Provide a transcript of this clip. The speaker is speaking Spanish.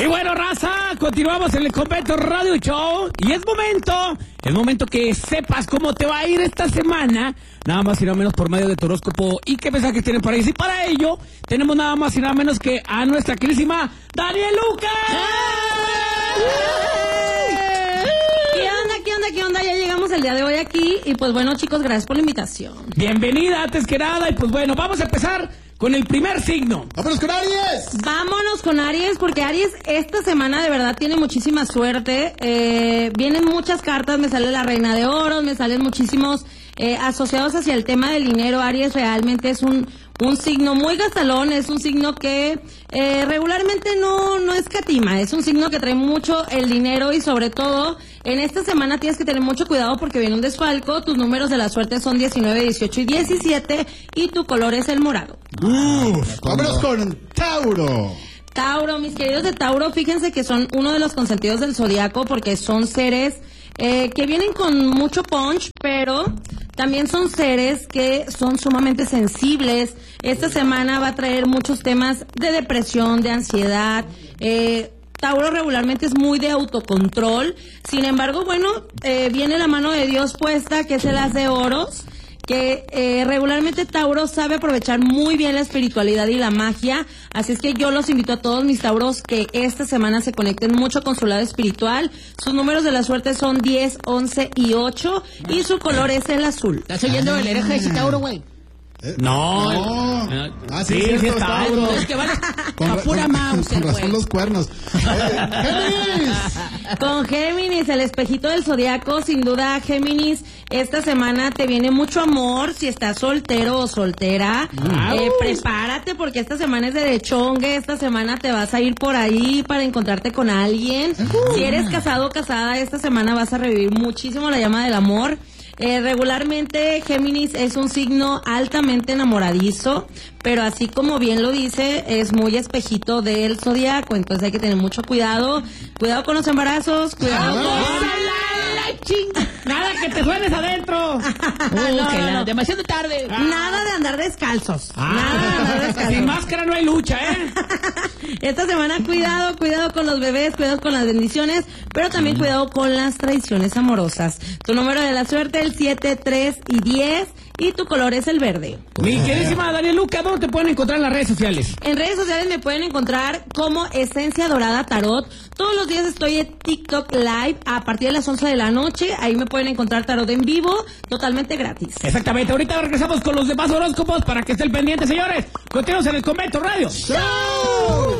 Y bueno, raza, continuamos en el Convento Radio Show. Y es momento que sepas cómo te va a ir esta semana. Nada más y nada menos por medio de tu horóscopo. ¿Y qué mensajes tienen para ellos? Y para ello, tenemos nada más y nada menos que a nuestra queridísima Daniel Lucas. ¿Qué onda? Ya llegamos el día de hoy aquí. Y pues bueno, chicos, gracias por la invitación. Bienvenida, antes que nada. Y pues bueno, vamos a empezar con el primer signo. ¡Vámonos con Aries! Vámonos con Aries, porque Aries esta semana de verdad tiene muchísima suerte. Vienen muchas cartas, me sale la Reina de Oros, me salen muchísimos asociados hacia el tema del dinero. Aries realmente es un signo muy gastalón, es un signo que regularmente no escatima, es un signo que trae mucho el dinero y sobre todo en esta semana tienes que tener mucho cuidado porque viene un desfalco. Tus números de la suerte son 19, 18 y 17 y tu color es el morado. Vámonos con Tauro. Tauro, mis queridos de Tauro, fíjense que son uno de los consentidos del zodiaco porque son seres que vienen con mucho punch, pero también son seres que son sumamente sensibles. Esta semana va a traer muchos temas de depresión, de ansiedad. Tauro regularmente es muy de autocontrol. Sin embargo, bueno, viene la mano de Dios puesta, que es el as de oros, que regularmente Tauro sabe aprovechar muy bien la espiritualidad y la magia. Así es que yo los invito a todos mis Tauros que esta semana se conecten mucho con su lado espiritual. Sus números de la suerte son 10, 11 y 8 y su color es el azul. ¿Estás oyendo el hereje de Tauro, güey? No. Sí, es Tauro. Es que van a pura mouse, con razón güey. los cuernos. ¡Géminis! Con Géminis, el espejito del zodiaco, sin duda, Géminis, esta semana te viene mucho amor. Si estás soltero o soltera, prepárate porque esta semana es de dechongue. Esta semana te vas a ir por ahí para encontrarte con alguien. Si eres casado o casada, esta semana vas a revivir muchísimo la llama del amor. Regularmente Géminis es un signo altamente enamoradizo, pero así como bien lo dice, es muy espejito del zodiaco, entonces hay que tener mucho cuidado con los embarazos, cuidado Nada que te suenes adentro. No. Demasiado tarde. Nada de andar descalzos. Nada de andar descalzos. Sin máscara no hay lucha, Esta semana cuidado con los bebés, cuidado con las bendiciones, pero también cuidado con las traiciones amorosas. Tu número de la suerte el 7, 3 y 10 y tu color es el verde. Mi queridísima Daniel Lucas, ¿dónde te pueden encontrar en las redes sociales? En redes sociales me pueden encontrar como Esencia Dorada Tarot. Todos los días estoy en TikTok Live a partir de las 11 de la noche. Ahí me pueden encontrar tarot en vivo, totalmente gratis. Exactamente, ahorita regresamos con los demás horóscopos para que estén pendientes, señores. Continuamos en el Convento Radio. ¡Chao!